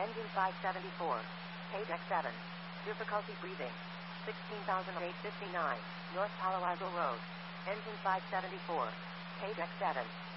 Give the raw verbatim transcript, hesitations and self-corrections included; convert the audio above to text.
Engine five seventy-four. Page X seven. Difficulty breathing. sixteen thousand eight hundred fifty-nine. North Palo Alto Road. Engine five seventy-four. Page X seven.